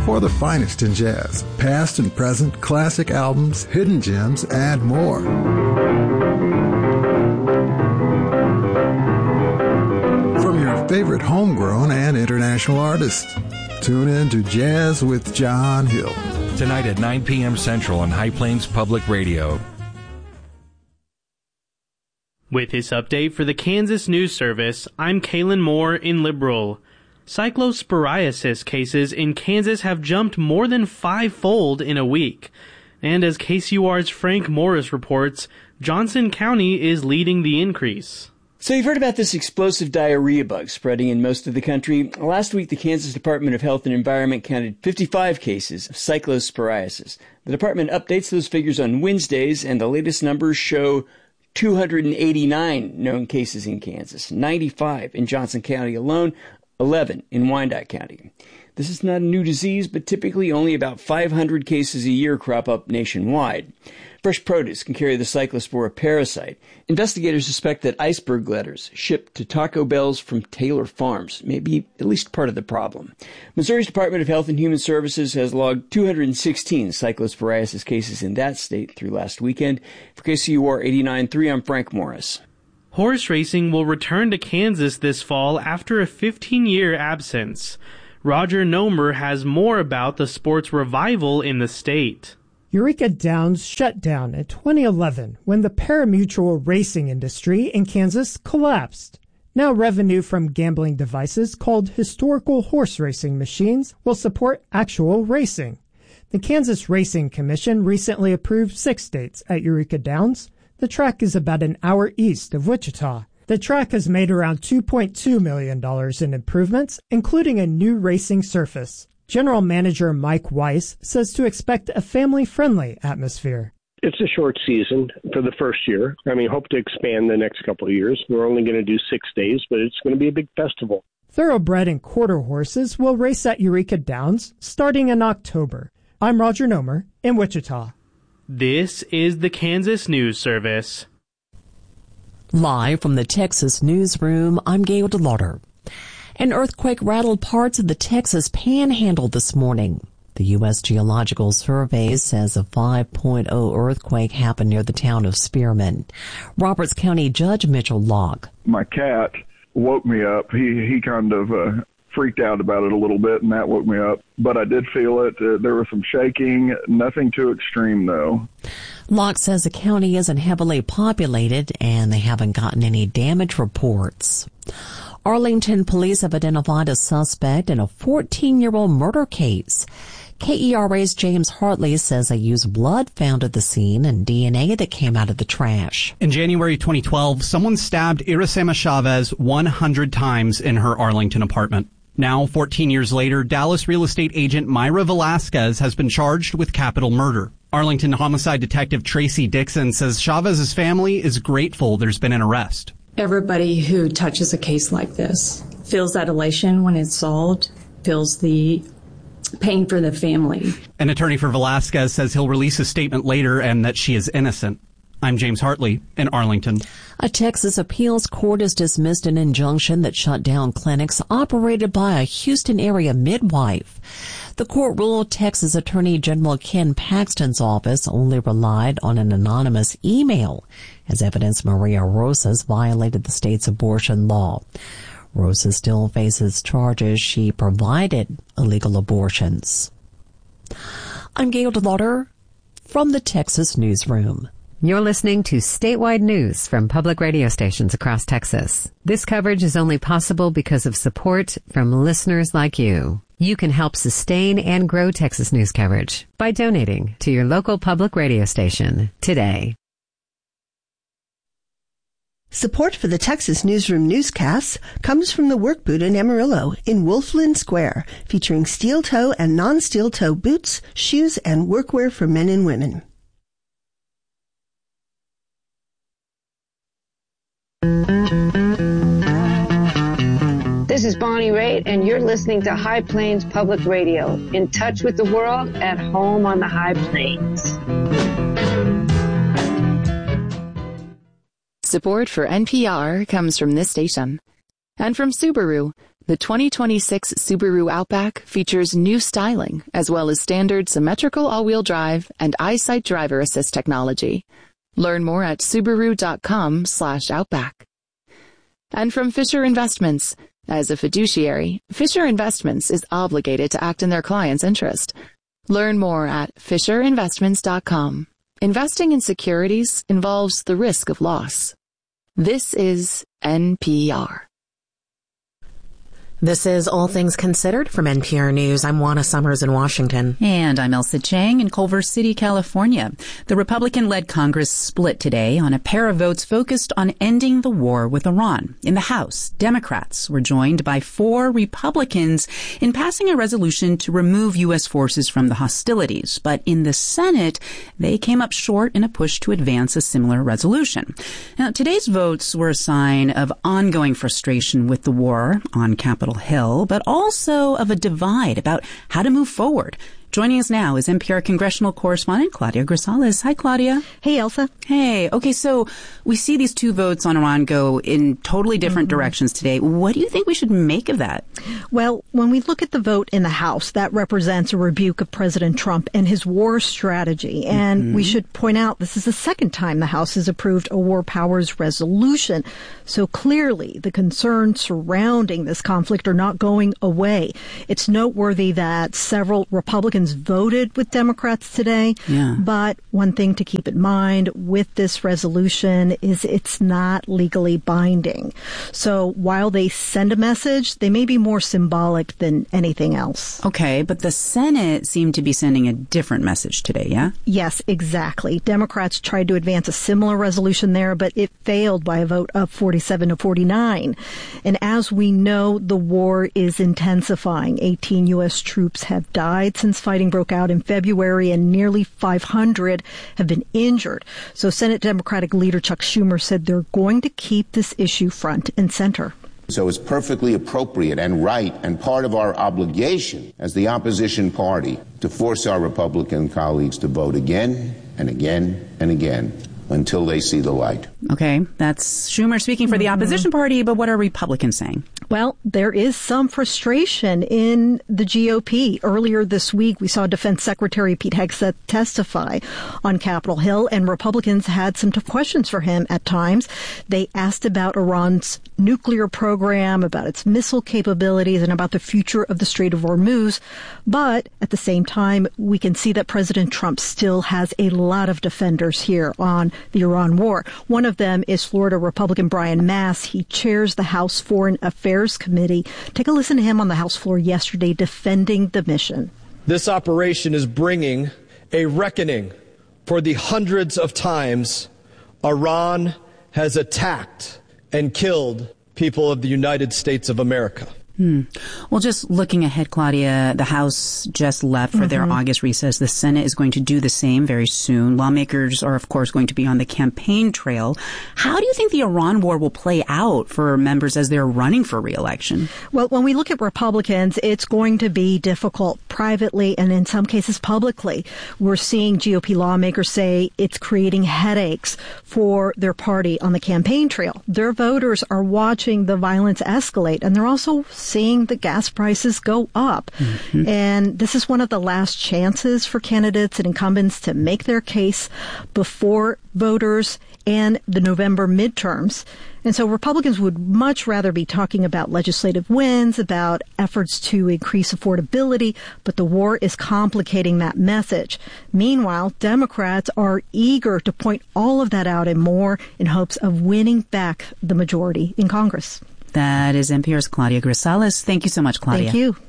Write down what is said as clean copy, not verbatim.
for the finest in jazz, past and present, classic albums, hidden gems, and more. From your favorite homegrown and international artists. Tune in to Jazz with John Hill. Tonight at 9 p.m. Central on High Plains Public Radio. With this update for the Kansas News Service, I'm Kaylin Moore in Liberal. Cyclosporiasis cases in Kansas have jumped more than 5-fold in a week. And as KCUR's Frank Morris reports, Johnson County is leading the increase. So you've heard about this explosive diarrhea bug spreading in most of the country. Last week, the Kansas Department of Health and Environment counted 55 cases of cyclosporiasis. The department updates those figures on Wednesdays, and the latest numbers show 289 known cases in Kansas, 95 in Johnson County alone, 11 in Wyandotte County. This is not a new disease, but typically only about 500 cases a year crop up nationwide. Fresh produce can carry the cyclospora parasite. Investigators suspect that iceberg letters shipped to Taco Bell's from Taylor Farms may be at least part of the problem. Missouri's Department of Health and Human Services has logged 216 cyclosporiasis cases in that state through last weekend. For KCUR 89.3, I'm Frank Morris. Horse racing will return to Kansas this fall after a 15-year absence. Roger Nomer has more about the sport's revival in the state. Eureka Downs shut down in 2011 when the pari-mutuel racing industry in Kansas collapsed. Now revenue from gambling devices called historical horse racing machines will support actual racing. The Kansas Racing Commission recently approved 6 dates at Eureka Downs. The track is about an hour east of Wichita. The track has made around $2.2 million in improvements, including a new racing surface. General Manager Mike Weiss says to expect a family-friendly atmosphere. It's a short season for the first year. Hope to expand the next couple of years. We're only going to do 6 days, but it's going to be a big festival. Thoroughbred and quarter horses will race at Eureka Downs starting in October. I'm Roger Nomer in Wichita. This is the Kansas News Service. Live from the Texas Newsroom, I'm Gail DeLauder. An earthquake rattled parts of the Texas Panhandle this morning. The U.S. Geological Survey says a 5.0 earthquake happened near the town of Spearman. Roberts County Judge Mitchell Locke. My cat woke me up. He kind of freaked out about it a little bit, and that woke me up. But I did feel it. There was some shaking, nothing too extreme, though. Locke says the county isn't heavily populated, and they haven't gotten any damage reports. Arlington police have identified a suspect in a 14-year-old murder case. KERA's James Hartley says they used blood found at the scene and DNA that came out of the trash. In January 2012, someone stabbed Iracema Chavez 100 times in her Arlington apartment. Now, 14 years later, Dallas real estate agent Myra Velasquez has been charged with capital murder. Arlington homicide detective Tracy Dixon says Chavez's family is grateful there's been an arrest. Everybody who touches a case like this feels that elation when it's solved, feels the pain for the family. An attorney for Velasquez says he'll release a statement later and that she is innocent. I'm James Hartley in Arlington. A Texas appeals court has dismissed an injunction that shut down clinics operated by a Houston area midwife. The court ruled Texas Attorney General Ken Paxton's office only relied on an anonymous email as evidence Maria Rosas violated the state's abortion law. Rosas still faces charges she provided illegal abortions. I'm Gail DeLauder from the Texas Newsroom. You're listening to statewide news from public radio stations across Texas. This coverage is only possible because of support from listeners like you. You can help sustain and grow Texas news coverage by donating to your local public radio station today. Support for the Texas Newsroom newscasts comes from the Work Boot in Amarillo in Wolfland Square, featuring steel toe and non-steel toe boots, shoes, and workwear for men and women. This is Bonnie Raitt, and you're listening to High Plains Public Radio, in touch with the world, at home on the High Plains. Support for NPR comes from this station. And from Subaru, the 2026 Subaru Outback features new styling, as well as standard symmetrical all-wheel drive and EyeSight driver assist technology. Learn more at Subaru.com/Outback. And from Fisher Investments, as a fiduciary, Fisher Investments is obligated to act in their client's interest. Learn more at FisherInvestments.com. Investing in securities involves the risk of loss. This is NPR. This is All Things Considered from NPR News. I'm Juana Summers in Washington. And I'm Elsa Chang in Culver City, California. The Republican-led Congress split today on a pair of votes focused on ending the war with Iran. In the House, Democrats were joined by 4 Republicans in passing a resolution to remove U.S. forces from the hostilities. But in the Senate, they came up short in a push to advance a similar resolution. Now, today's votes were a sign of ongoing frustration with the war on Capitol Hill, but also of a divide about how to move forward. Joining us now is NPR congressional correspondent Claudia Grisales. Hi, Claudia. Hey, Elsa. Hey. Okay, so we see these 2 votes on Iran go in totally different directions today. What do you think we should make of that? Well, when we look at the vote in the House, that represents a rebuke of President Trump and his war strategy. And we should point out this is the second time the House has approved a war powers resolution. So clearly, the concerns surrounding this conflict are not going away. It's noteworthy that several Republicans voted with Democrats today. But one thing to keep in mind with this resolution is it's not legally binding. So while they send a message, they may be more symbolic than anything else. Okay, but the Senate seemed to be sending a different message today, yeah? Yes, exactly. Democrats tried to advance a similar resolution there, but it failed by a vote of 47-49. And as we know, the war is intensifying. 18 U.S. troops have died since fighting broke out in February, and nearly 500 have been injured. So Senate Democratic leader Chuck Schumer said they're going to keep this issue front and center. So it's perfectly appropriate and right and part of our obligation as the opposition party to force our Republican colleagues to vote again and again and again until they see the light. Okay, that's Schumer speaking for the opposition party, but what are Republicans saying? Well, there is some frustration in the GOP. Earlier this week, we saw Defense Secretary Pete Hegseth testify on Capitol Hill, and Republicans had some tough questions for him at times. They asked about Iran's nuclear program, about its missile capabilities, and about the future of the Strait of Hormuz. But at the same time, we can see that President Trump still has a lot of defenders here on the Iran war. One of them is Florida Republican Brian Mast. He chairs the House Foreign Affairs Committee. Take a listen to him on the House floor yesterday defending the mission. This operation is bringing a reckoning for the hundreds of times Iran has attacked and killed people of the United States of America. Well, just looking ahead, Claudia, the House just left for their August recess. The Senate is going to do the same very soon. Lawmakers are, of course, going to be on the campaign trail. How do you think the Iran war will play out for members as they're running for re-election? Well, when we look at Republicans, it's going to be difficult privately and in some cases publicly. We're seeing GOP lawmakers say it's creating headaches for their party on the campaign trail. Their voters are watching the violence escalate, and they're also seeing the gas prices go up. And this is one of the last chances for candidates and incumbents to make their case before voters and the November midterms. And so Republicans would much rather be talking about legislative wins, about efforts to increase affordability, but the war is complicating that message. Meanwhile, Democrats are eager to point all of that out and more in hopes of winning back the majority in Congress. That is NPR's Claudia Grisales. Thank you so much, Claudia. Thank you.